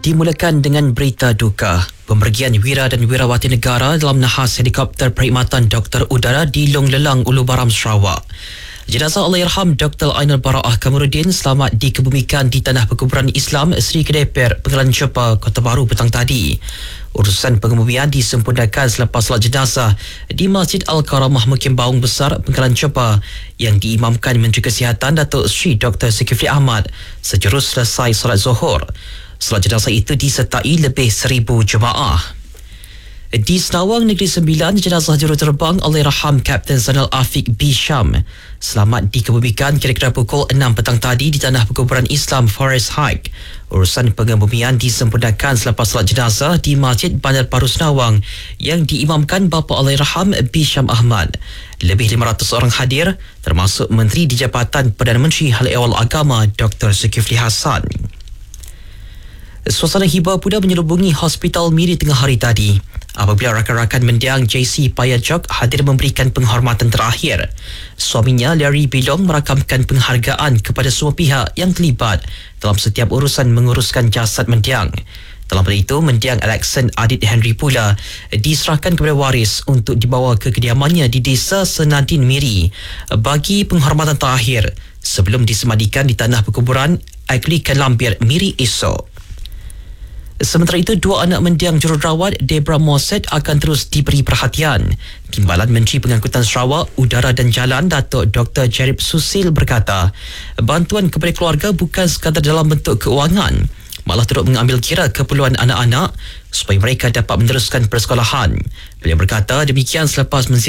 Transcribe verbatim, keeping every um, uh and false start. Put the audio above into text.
Dimulakan dengan berita duka. Pemergian wira dan wirawati negara dalam nahas helikopter perkhidmatan Doktor Udara di Long Lelang, Ulu Baram, Sarawak. Jenazah Allahyarham Doktor Ainul Bara'ah Kamarudin selamat dikebumikan di Tanah Perkuburan Islam Sri Kedeper, Penggalan Cepa, Kota Baru petang tadi. Urusan pengebumian disempurnakan selepas solat jenazah di Masjid Al-Karamah Mukim Baung Besar, Penggalan Cepa yang diimamkan Menteri Kesihatan Datuk Sri Doktor Zulkifli Ahmad sejurus selesai solat Zuhur. Solat jenazah itu disertai lebih seribu jemaah. Di Senawang Negeri Sembilan, jenazah juruterbang Allahyarham Kapten Zainal Afiq B. Syam selamat dikebumikan kira-kira pukul enam petang tadi di Tanah Perkuburan Islam Forest Hike. Urusan pengebumian disempurnakan selepas solat jenazah di Masjid Bandar Baru Senawang yang diimamkan bapa Allahyarham B. Syam Ahmad. Lebih lima ratus orang hadir, termasuk Menteri di Jabatan Perdana Menteri Hal Ehwal Agama Doktor Zulkifli Hasan. Suasana hibah pula menyelubungi Hospital Miri tengah hari tadi apabila rakan-rakan mendiang J C Payajok hadir memberikan penghormatan terakhir. Suaminya Larry Bilong merakamkan penghargaan kepada semua pihak yang terlibat dalam setiap urusan menguruskan jasad mendiang. Dalam hal itu, mendiang Alexan Adit Henry pula diserahkan kepada waris untuk dibawa ke kediamannya di Desa Senadin Miri bagi penghormatan terakhir sebelum disemadikan di Tanah Perkuburan Anglican Lambir Miri esok. Sementara itu, dua anak mendiang jururawat Debra Moset akan terus diberi perhatian. Timbalan Menteri Pengangkutan Sarawak, Udara dan Jalan Datuk Doktor Jarib Susil berkata, bantuan kepada keluarga bukan sekadar dalam bentuk keuangan, malah turut mengambil kira keperluan anak-anak supaya mereka dapat meneruskan persekolahan. Beliau berkata demikian selepas menziarahi